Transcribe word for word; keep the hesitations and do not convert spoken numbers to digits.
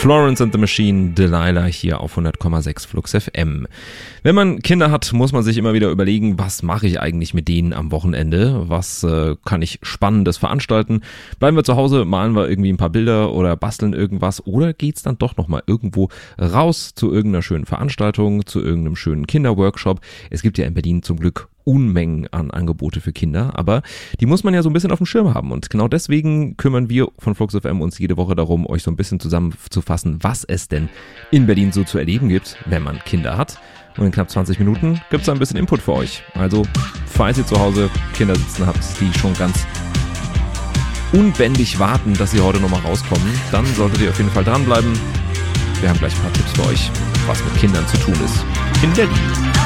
Florence and the Machine, Delilah hier auf hundert Komma sechs Flux F M. Wenn man Kinder hat, muss man sich immer wieder überlegen, was mache ich eigentlich mit denen am Wochenende? Was äh, kann ich Spannendes veranstalten? Bleiben wir zu Hause, malen wir irgendwie ein paar Bilder oder basteln irgendwas? Oder geht's dann doch nochmal irgendwo raus zu irgendeiner schönen Veranstaltung, zu irgendeinem schönen Kinderworkshop? Es gibt ja in Berlin zum Glück Unmengen an Angebote für Kinder, aber die muss man ja so ein bisschen auf dem Schirm haben und genau deswegen kümmern wir von Flux F M uns jede Woche darum, euch so ein bisschen zusammenzufassen, was es denn in Berlin so zu erleben gibt, wenn man Kinder hat. Und in knapp zwanzig Minuten gibt es ein bisschen Input für euch. Also, falls ihr zu Hause Kinder sitzen habt, die schon ganz unbändig warten, dass sie heute nochmal rauskommen, dann solltet ihr auf jeden Fall dranbleiben. Wir haben gleich ein paar Tipps für euch, was mit Kindern zu tun ist in Berlin.